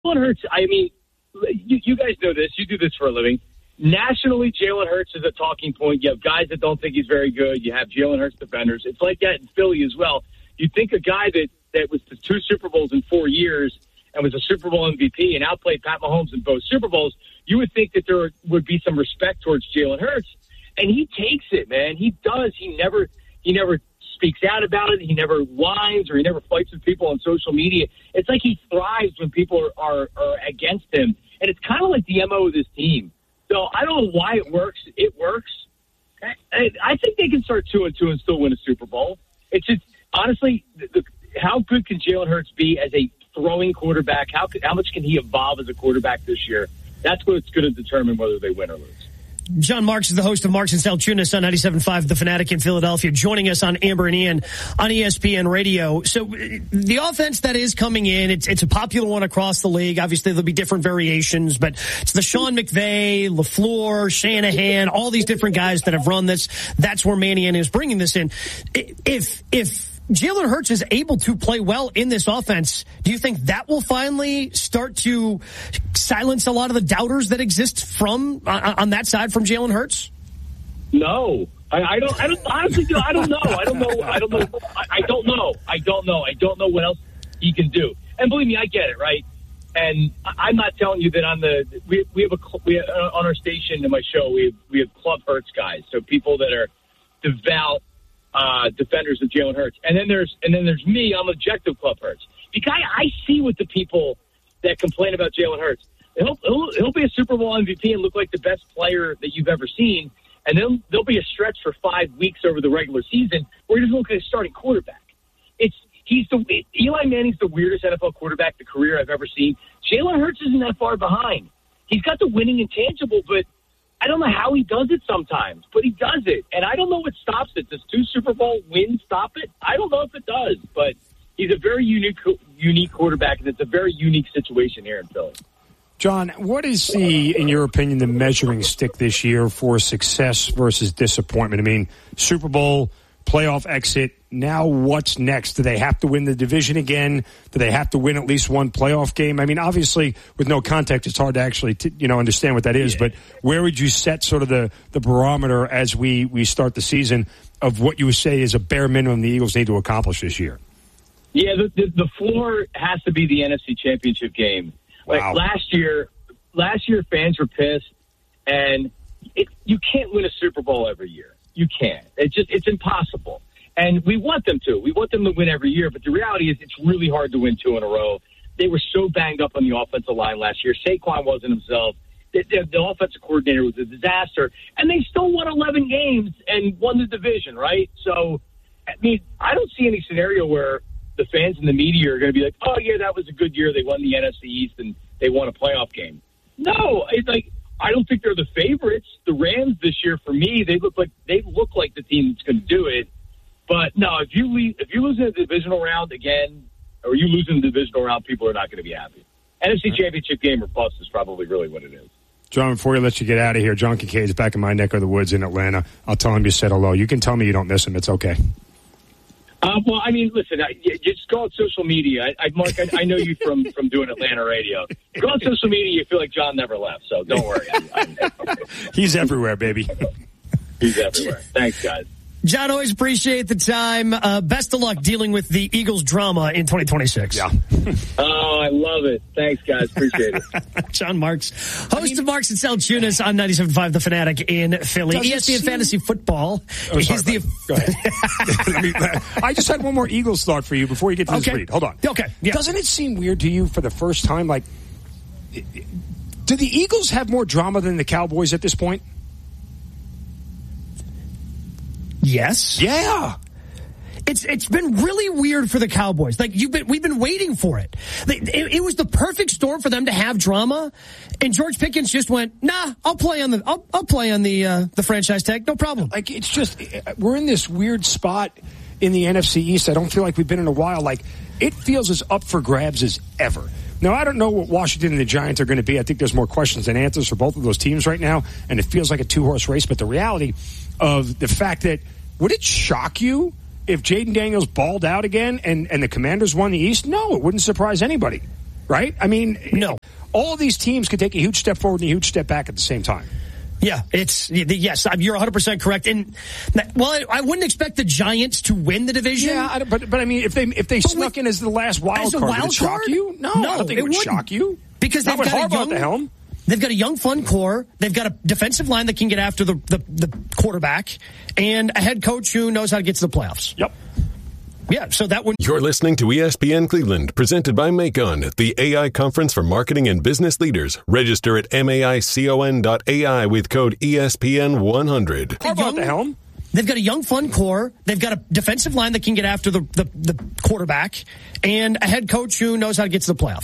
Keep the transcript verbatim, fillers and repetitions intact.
Jalen Hurts, I mean, you, you guys know this. You do this for a living. Nationally, Jalen Hurts is a talking point. You have guys that don't think he's very good. You have Jalen Hurts defenders. It's like that in Philly as well. You think a guy that, that was to two Super Bowls in four years and was a Super Bowl M V P and outplayed Pat Mahomes in both Super Bowls, you would think that there would be some respect towards Jalen Hurts. And he takes it, man. He does. He never he never speaks out about it. He never whines or he never fights with people on social media. It's like he thrives when people are, are, are against him. And it's kind of like the M O of this team. So I don't know why it works. It works. I, I think they can start two and two and still win a Super Bowl. It's just, honestly, the, the, how good can Jalen Hurts be as a throwing quarterback? How how much can he evolve as a quarterback this year? That's what's going to determine whether they win or lose. John Marks is the host of Marks and Salchunas on ninety-seven point five The Fanatic in Philadelphia, joining us on Amber and Ian on E S P N Radio. So the offense that is coming in, it's, it's a popular one across the league. Obviously, there'll be different variations, but it's the Sean McVay, LaFleur, Shanahan, all these different guys that have run this. That's where Mannion is bringing this in. If, if, Jalen Hurts is able to play well in this offense, do you think that will finally start to silence a lot of the doubters that exist from uh, on that side from Jalen Hurts? No, I, I don't. I don't honestly. I don't know. I don't know. I don't know. I, I don't know. I don't know. I don't know what else he can do. And believe me, I get it, right? And I'm not telling you that on the we we have a we have, uh, on our station in my show we have, we have Club Hurts guys, so people that are devout Uh, defenders of Jalen Hurts, and then there's and then there's me. I'm objective Club Hurts because I, I see what the people that complain about Jalen Hurts. He'll, he'll he'll be a Super Bowl M V P and look like the best player that you've ever seen, and then there'll be a stretch for five weeks over the regular season where he doesn't look like a starting quarterback. It's he's the Eli Manning's the weirdest N F L quarterback the career I've ever seen. Jalen Hurts isn't that far behind. He's got the winning intangible, but I don't know how he does it sometimes, but he does it. And I don't know what stops it. Does two Super Bowl wins stop it? I don't know if it does, but he's a very unique unique quarterback, and it's a very unique situation here in Philly. John, what is the, in your opinion, the measuring stick this year for success versus disappointment? I mean, Super Bowl, playoff exit, now what's next? Do they have to win the division again? Do they have to win at least one playoff game? I mean, obviously, with no context, it's hard to actually, t- you know, understand what that is. Yeah. But where would you set sort of the, the barometer as we, we start the season of what you would say is a bare minimum the Eagles need to accomplish this year? Yeah, the, the, the floor has to be the N F C Championship game. Like wow. last year, last year fans were pissed, and it, you can't win a Super Bowl every year. You can't. It's just it's impossible. And we want them to. We want them to win every year, but the reality is it's really hard to win two in a row. They were so banged up on the offensive line last year. Saquon wasn't himself. The, the, the offensive coordinator was a disaster, and they still won eleven games and won the division, right? So, I mean, I don't see any scenario where the fans and the media are going to be like, oh, yeah, that was a good year. They won the N F C East and they won a playoff game. No, it's like I don't think they're the favorites. The Rams this year, for me, they look like they look like the team that's going to do it. But no, if you leave, if you lose in the divisional round again, or you lose in the divisional round, people are not going to be happy. N F C Championship game or bust is probably really what it is. John, before we let you get out of here, John Kincaid's back in my neck of the woods in Atlanta. I'll tell him you said hello. You can tell me you don't miss him. It's okay. Uh, well, I mean, listen, I, you just go on social media. I, I Mark, I, I know you from, from doing Atlanta radio. Go on social media, you feel like John never left, so don't worry. I, I, He's everywhere, baby. He's everywhere. Thanks, guys. John, always appreciate the time. Uh, best of luck dealing with the Eagles drama in twenty twenty-six. Yeah. Oh, I love it. Thanks, guys. Appreciate it. John Marks, host I mean, of Marks and Salchunas on ninety-seven point five The Fanatic in Philly. E S P N seem... Fantasy Football. Oh, sorry, is the... Go ahead. me, I just had one more Eagles thought for you before you get to this okay. read. Hold on. Okay. Yeah. Doesn't it seem weird to you for the first time, like, do the Eagles have more drama than the Cowboys at this point? Yes. Yeah. It's it's been really weird for the Cowboys. Like you've been, we've been waiting for it. It, it was the perfect storm for them to have drama, and George Pickens just went, "Nah, I'll play on the I'll, I'll play on the uh, the franchise tag, no problem." Like it's just we're in this weird spot in the N F C East. I don't feel like we've been in a while. Like it feels as up for grabs as ever. Now, I don't know what Washington and the Giants are going to be. I think there's more questions than answers for both of those teams right now, and it feels like a two-horse race. But the reality of the fact that, would it shock you if Jaden Daniels balled out again and, and the Commanders won the East? No, it wouldn't surprise anybody, right? I mean, no. All of these teams could take a huge step forward and a huge step back at the same time. Yeah, it's yes, you're one hundred percent correct. And well, I, I wouldn't expect the Giants to win the division. Yeah, I, but but I mean, if they if they but snuck with, in as the last wild as a card, wild would it card? shock you? No, no I don't think it, it would wouldn't. shock you Because they've Not got with a Harbaugh young, at the helm. They've got a young, fun core. They've got a defensive line that can get after the, the, the quarterback, and a head coach who knows how to get to the playoffs. Yep. Yeah, so that would. You're listening to E S P N Cleveland, presented by Macon, the A I conference for marketing and business leaders. Register at maicon dot A I with code E S P N one hundred. Harbaugh at the helm. They've got a young, fun core. They've got a defensive line that can get after the, the, the quarterback, and a head coach who knows how to get to the playoffs.